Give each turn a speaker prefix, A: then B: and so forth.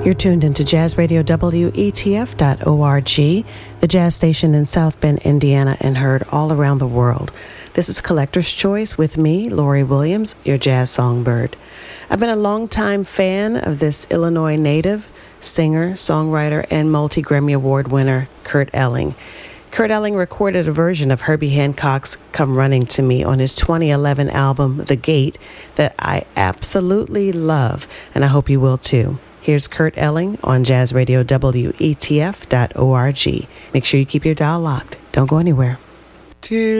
A: You're tuned into Jazz Radio WETF.org, the jazz station in South Bend, Indiana, and heard all around the world. This is Collector's Choice with me, Lori Williams, your jazz songbird. I've been a longtime fan of this Illinois native, singer, songwriter, and multi-Grammy Award winner, Kurt Elling. Kurt Elling recorded a version of Herbie Hancock's Come Running to Me on his 2011 album, The Gate, that I absolutely love, and I hope you will too. Here's Kurt Elling on Jazz Radio WETF.org. Make sure you keep your dial locked. Don't go anywhere.